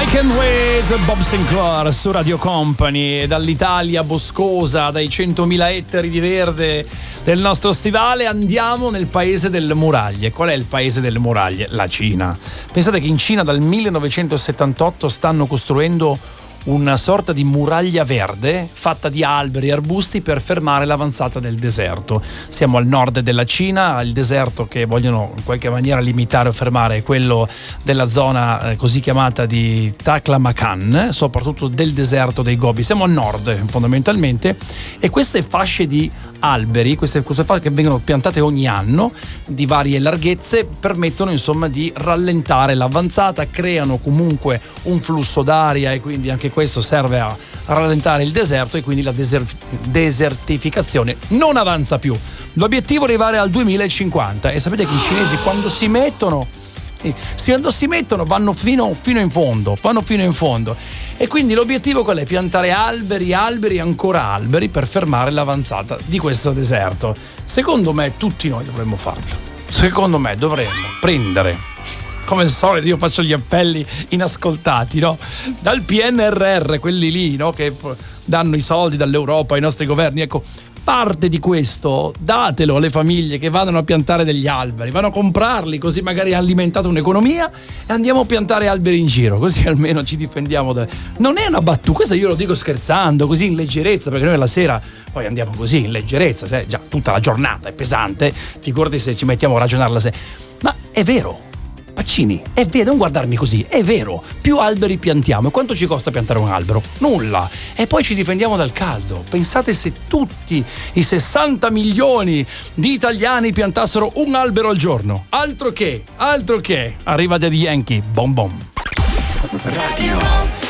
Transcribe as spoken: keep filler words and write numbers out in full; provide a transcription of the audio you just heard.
Weekend with Bob Sinclair su Radio Company, dall'Italia boscosa, dai centomila ettari di verde del nostro stivale andiamo nel paese delle muraglie. Qual è il paese delle muraglie? La Cina. Pensate che in Cina dal millenovecentosettantotto stanno costruendo una sorta di muraglia verde fatta di alberi e arbusti per fermare l'avanzata del deserto. Siamo al nord della Cina, il deserto che vogliono in qualche maniera limitare o fermare è quello della zona eh, così chiamata di Taklamakan, soprattutto del deserto dei Gobi. Siamo al nord fondamentalmente, e queste fasce di alberi, queste, queste fasce che vengono piantate ogni anno di varie larghezze, permettono insomma di rallentare l'avanzata, creano comunque un flusso d'aria e quindi anche questo serve a rallentare il deserto, e quindi la deser- desertificazione non avanza più. L'obiettivo è arrivare al duemilacinquanta, e sapete che i cinesi quando si mettono sì, quando si mettono vanno fino, fino in fondo vanno fino in fondo e quindi l'obiettivo qual è? Piantare alberi, alberi e ancora alberi per fermare l'avanzata di questo deserto. Secondo me tutti noi dovremmo farlo, secondo me dovremmo prendere, come al solito io faccio gli appelli inascoltati, no? Dal P N R R, quelli lì, no? Che danno i soldi dall'Europa ai nostri governi, ecco, parte di questo datelo alle famiglie che vadano a piantare degli alberi, vanno a comprarli, così magari ha alimentato un'economia, e andiamo a piantare alberi in giro, così almeno ci difendiamo da... Non è una battuta, questo io lo dico scherzando, così in leggerezza, perché noi la sera poi andiamo così in leggerezza, sai, già tutta la giornata è pesante, figurati se ci mettiamo a ragionare la sera. Ma è vero, Pacini, è vero, non guardarmi così, è vero, più alberi piantiamo. E quanto ci costa piantare un albero? Nulla. E poi ci difendiamo dal caldo. Pensate se tutti i sessanta milioni di italiani piantassero un albero al giorno. Altro che, altro che. Arriva Daddy Yankee, bom bom. Radio